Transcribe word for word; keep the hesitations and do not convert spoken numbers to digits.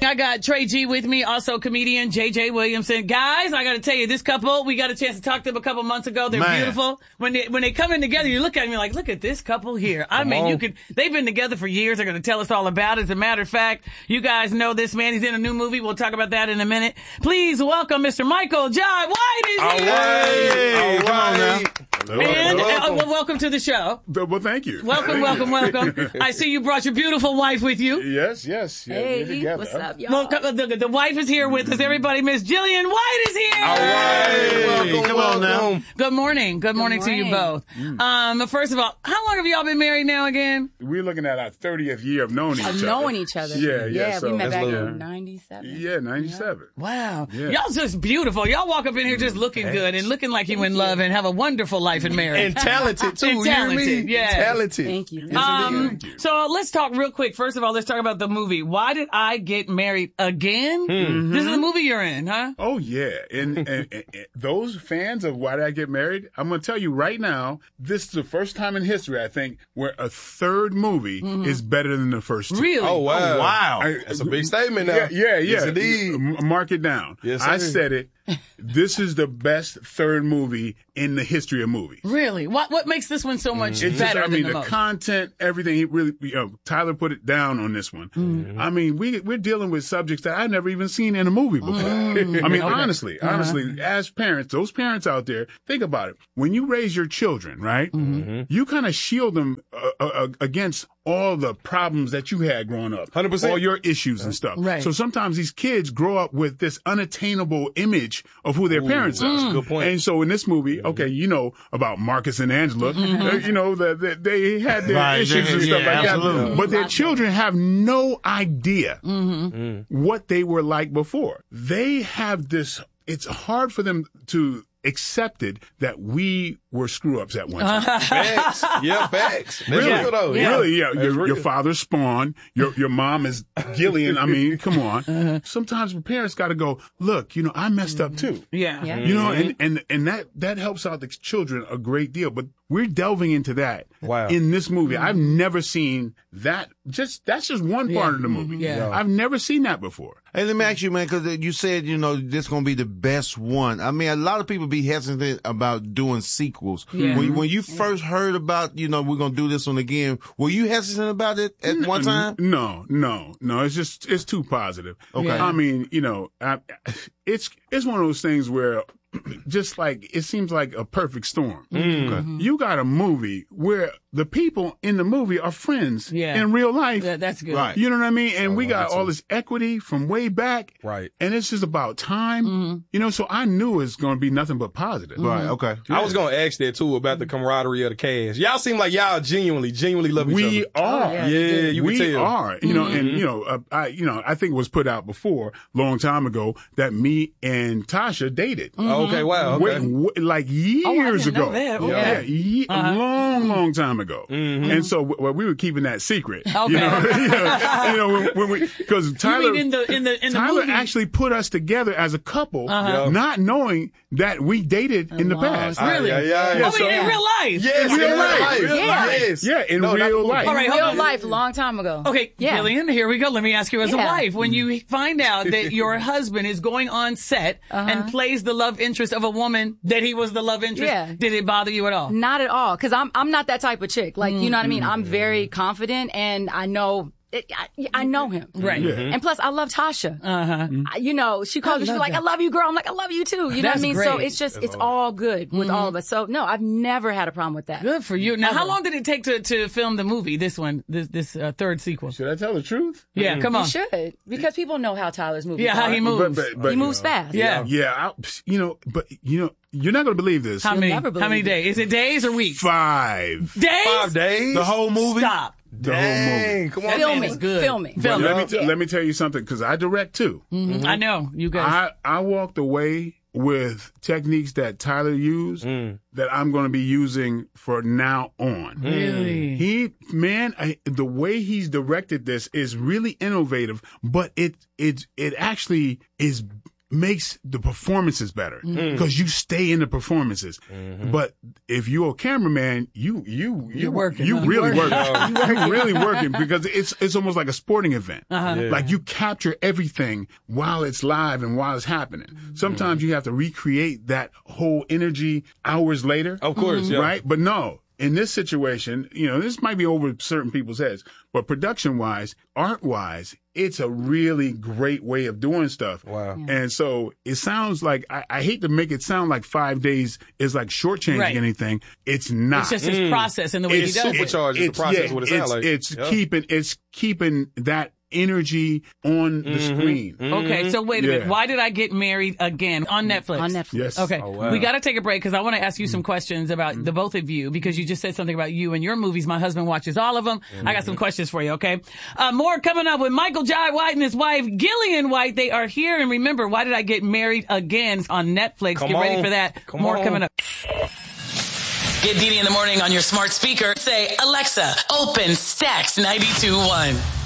I got Trey G with me, also comedian J J Williamson. Guys, I got to tell you, this couple, we got a chance to talk to them a couple months ago. They're Man. beautiful. When they when they come in together, you look at them, you're like, look at this couple here. I come mean, on. you could. They've been together for years. They're going to tell us all about it. As a matter of fact, you guys know this man. He's in a new movie. We'll talk about that in a minute. Please welcome Mister Michael Jai White is all here. Right. All right. And welcome. Uh, well, welcome to the show. Well, thank you. Welcome, thank welcome, you. welcome. I see you brought your beautiful wife with you. Yes, yes. Yeah, hey, what's up, y'all? Well, the, the wife is here with us. Everybody, Miss Jillian White is here. All right. Welcome, Come on now. Good morning. Good morning, Good morning. to you both. Mm. Um, first of all, how long have y'all been married now again? We're looking at our thirtieth year of knowing each of other. knowing each other. Yeah, yeah. Yeah, so we met back little, in ninety-seven. Yeah, ninety-seven. Yeah. Wow. Yeah. Y'all just beautiful. Y'all walk up in here just looking Thanks. good and looking like you in love and have a wonderful life in marriage. And talented, too. And talented, yeah. Talented. Thank you. Um, Thank you. So let's talk real quick. First of all, let's talk about the movie. Why Did I Get Married Again? Mm-hmm. This is the movie you're in, huh? Oh, yeah. And, and, and, and those fans of Why Did I Get Married, I'm going to tell you right now, this is the first time in history, I think, where a third movie mm-hmm. is better than the first two. Really? Oh, wow. Oh, wow. I, That's a big statement now. Yeah, yeah. yeah. Yes, indeed. M- mark it down. Yes, I sir. said it. This is the best third movie in the history of movies. Really? What what makes this one so much It's better just, I than mean, the, the most? content, everything. He really, you know, Tyler put it down on this one. Mm-hmm. I mean, we we're dealing with subjects that I've never even seen in a movie before. Mm-hmm. I mean, Okay. honestly, Uh-huh. honestly, as parents, those parents out there, think about it. When you raise your children, right, Mm-hmm. you kind of shield them uh, uh, against all the problems that you had growing up, one hundred percent. all your issues and stuff. Right. So sometimes these kids grow up with this unattainable image of who their Ooh, parents are. that's a good point. And so in this movie, okay, you know about Marcus and Angela, Mm-hmm. uh, you know that the, they had their Right, issues and yeah, stuff like absolutely. that, but their children have no idea Mm-hmm. what they were like before. They have this. It's hard for them to accept it that we were screw-ups at one time. Facts. Yeah, facts. That's Really? real, though. Yeah. Really, yeah. That's Your, real. your father's Spawn. Your your mom is Gillian. I mean, come on. Uh-huh. Sometimes parents got to go, look, you know, I messed up too. Yeah. Yeah. You know, and, and, and that, that helps out the children a great deal. But we're delving into that Wow. in this movie. I've never seen that. Just that's just one part of the movie. Yeah. I've never seen that before. Hey, let me ask you, man, because you said, you know, this going to be the best one. I mean, a lot of people be hesitant about doing sequels. Yeah. When, when you first heard about, you know, we're going to do this one again, were you hesitant about it at one time? No, no, no. It's just it's too positive. Okay. Yeah. I mean, you know, I, it's it's one of those things where just like it seems like a perfect storm. Okay. You got a movie where the people in the movie are friends Yeah. in real life. Yeah, that's good. Right. You know what I mean? And we got that's all it. this equity from way back. Right. And it's just about time. You know, so I knew it's going to be nothing but positive. Right, okay. I was going to ask that, too, about the camaraderie of the cast. Y'all seem like y'all genuinely, genuinely love each We other. are. yeah. Yeah, you we can tell. are, you know, and you know, uh, I, you know, I think it was put out before, long time ago, that me and Tasha dated. Okay, wow. Okay. Way- way- like years Oh, I didn't ago. know that. Yeah, Okay. ye- a long, long time ago. And so, w- well, we were keeping that secret. Okay. You know, you know, you know, when, when we, because Tyler, You mean in the in the in the Tyler movie? actually put us together as a couple, Uh-huh. not knowing that we dated in the long past. time. Really? Ah, yeah, yeah, Oh, yeah. I mean, in real life. Yes, In real in life. life. Real life. Yes. Yeah, in No, not the real movie. life. All right, hold Real on. life, long time ago. Okay, Yeah. Gillian, here we go. Let me ask you as a Yeah. wife, when you find out that your husband is going on set and plays the love interest of a woman that he was the love interest, Yeah. did it bother you at all? Not at all, because I'm I'm not that type of chick. Like, you know what I mean? I'm very confident, and I know. It, I, I know him. Right. Yeah. And plus, I love Tasha. Uh-huh. I- You know, she calls me, she's love like, that. I love you, girl. I'm like, I love you too. You know what That's I mean? So great. it's just, it's all good with all of us. So no, I've never had a problem with that. Good for you. Now, Never. how long did it take to, to film the movie, this one, this this uh, third sequel? Should I tell the truth? Yeah, come on. You should, because people know how Tyler's movies Yeah, how are. he moves. But- but- but- He moves fast. Yeah. Yeah, I, you know, but you know, you're not going to believe this. How many, never how many believe it. days? Is it days or weeks? Five. Days? Five days? The whole movie? Stop. The whole Dang, movie. come on. That Film man me. is good. Film me. But Film let me me. t- let me tell you something, because I direct too. I know, you guys. I I walked away with techniques that Tyler used that I'm going to be using for now on. Really? He, man, I, the way he's directed this is really innovative, but it it it actually is makes the performances better because you stay in the performances. Mm-hmm. But if you're a cameraman, you you you You're working, You huh? really You're working. You're really working because it's it's almost like a sporting event. Uh-huh. Yeah. Like you capture everything while it's live and while it's happening. Sometimes mm-hmm. you have to recreate that whole energy hours later. Of course, mm-hmm. yeah. right? But no. In this situation, you know, this might be over certain people's heads, but production-wise, art-wise, it's a really great way of doing stuff. Wow. Yeah. And so it sounds like, I, I hate to make it sound like five days is like shortchanging right. anything. It's not. It's just his mm. process and the way it's, he does supercharged it. It's the process, yeah, what it it's, sounds like. It's yep. keeping, it's keeping that energy on the mm-hmm. screen. Mm-hmm. Okay, so wait a Yeah. minute. Why did I get married again on Netflix? On Netflix. Yes. Okay, Oh, wow. we got to take a break because I want to ask you some questions about Mm-hmm. the both of you because you just said something about you and your movies. My husband watches all of them. Mm-hmm. I got some questions for you, okay? Uh, more coming up with Michael Jai White and his wife, Gillian White. They are here. And remember, Why Did I Get Married Again on Netflix. Come Get ready on. for that. Come more on. coming up. Get Dee Dee in the morning on your smart speaker. Say, Alexa, open Stax ninety-two point one.